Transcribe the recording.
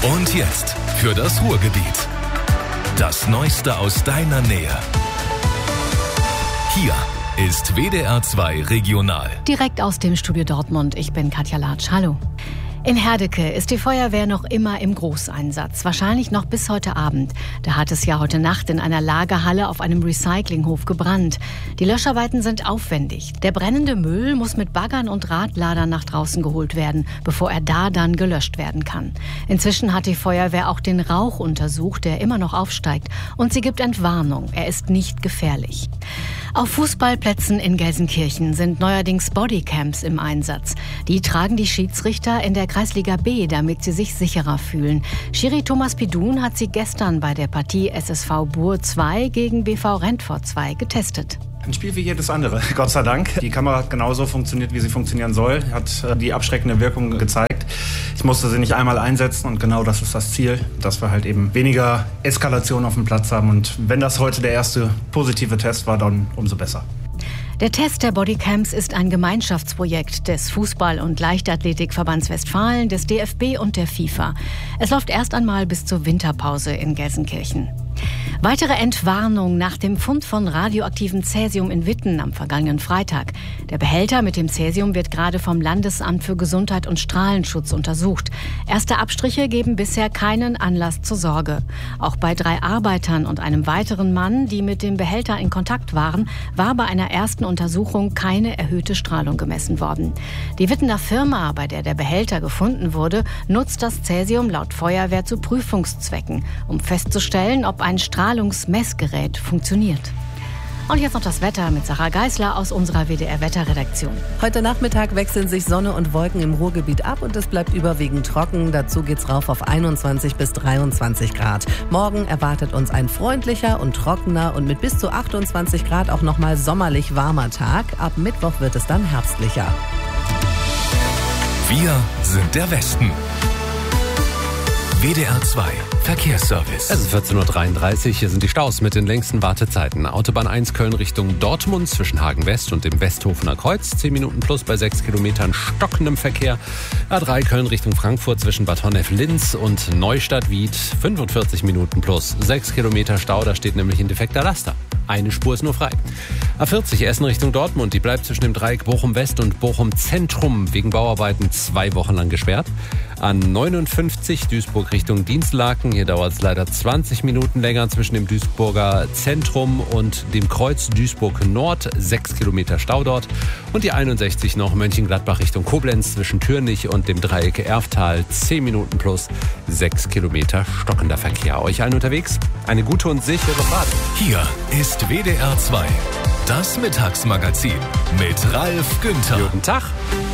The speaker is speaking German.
Und jetzt für das Ruhrgebiet. Das Neueste aus deiner Nähe. Hier ist WDR 2 Regional. Direkt aus dem Studio Dortmund. Ich bin Katja Latsch. Hallo. In Herdecke ist die Feuerwehr noch immer im Großeinsatz. Wahrscheinlich noch bis heute Abend. Da hat es ja heute Nacht in einer Lagerhalle auf einem Recyclinghof gebrannt. Die Löscharbeiten sind aufwendig. Der brennende Müll muss mit Baggern und Radladern nach draußen geholt werden, bevor er dann gelöscht werden kann. Inzwischen hat die Feuerwehr auch den Rauch untersucht, der immer noch aufsteigt. Und sie gibt Entwarnung. Er ist nicht gefährlich. Auf Fußballplätzen in Gelsenkirchen sind neuerdings Bodycams im Einsatz. Die tragen die Schiedsrichter in der Kreisliga B, damit sie sich sicherer fühlen. Schiri Thomas Pidun hat sie gestern bei der Partie SSV Buhr 2 gegen BV Rentfort 2 getestet. Ein Spiel wie jedes andere, Gott sei Dank. Die Kamera hat genauso funktioniert, wie sie funktionieren soll. Hat die abschreckende Wirkung gezeigt. Ich musste sie nicht einmal einsetzen und genau das ist das Ziel, dass wir halt eben weniger Eskalation auf dem Platz haben. Und wenn das heute der erste positive Test war, dann umso besser. Der Test der Bodycams ist ein Gemeinschaftsprojekt des Fußball- und Leichtathletikverbands Westfalen, des DFB und der FIFA. Es läuft erst einmal bis zur Winterpause in Gelsenkirchen. Weitere Entwarnung nach dem Fund von radioaktivem Cäsium in Witten am vergangenen Freitag. Der Behälter mit dem Cäsium wird gerade vom Landesamt für Gesundheit und Strahlenschutz untersucht. Erste Abstriche geben bisher keinen Anlass zur Sorge. Auch bei 3 Arbeitern und einem weiteren Mann, die mit dem Behälter in Kontakt waren, war bei einer ersten Untersuchung keine erhöhte Strahlung gemessen worden. Die Wittener Firma, bei der der Behälter gefunden wurde, nutzt das Cäsium laut Feuerwehr zu Prüfungszwecken, um festzustellen, ob ein Strahlungsmessgerät funktioniert. Und jetzt noch das Wetter mit Sarah Geisler aus unserer WDR-Wetterredaktion. Heute Nachmittag wechseln sich Sonne und Wolken im Ruhrgebiet ab und es bleibt überwiegend trocken. Dazu geht's rauf auf 21 bis 23 Grad. Morgen erwartet uns ein freundlicher und trockener und mit bis zu 28 Grad auch nochmal sommerlich warmer Tag. Ab Mittwoch wird es dann herbstlicher. Wir sind der Westen. WDR 2 Verkehrsservice. Es ist 14.33 Uhr. Hier sind die Staus mit den längsten Wartezeiten. Autobahn 1 Köln Richtung Dortmund zwischen Hagen West und dem Westhofener Kreuz. 10 Minuten plus bei 6 Kilometern stockendem Verkehr. A3 Köln Richtung Frankfurt zwischen Bad Honnef-Linz und Neustadt-Wied. 45 Minuten plus 6 Kilometer Stau. Da steht nämlich ein defekter Laster. Eine Spur ist nur frei. A40 Essen Richtung Dortmund. Die bleibt zwischen dem Dreieck Bochum-West und Bochum-Zentrum wegen Bauarbeiten 2 Wochen lang gesperrt. A59 Duisburg Richtung Dienstlaken. Hier dauert es leider 20 Minuten länger zwischen dem Duisburger Zentrum und dem Kreuz Duisburg Nord. 6 Kilometer Stau dort. Und die 61 noch Mönchengladbach Richtung Koblenz zwischen Türnich und dem Dreieck Erftal. 10 Minuten plus 6 Kilometer stockender Verkehr. Euch allen unterwegs eine gute und sichere Fahrt. Hier ist WDR 2. Das Mittagsmagazin mit Ralf Günther. Guten Tag.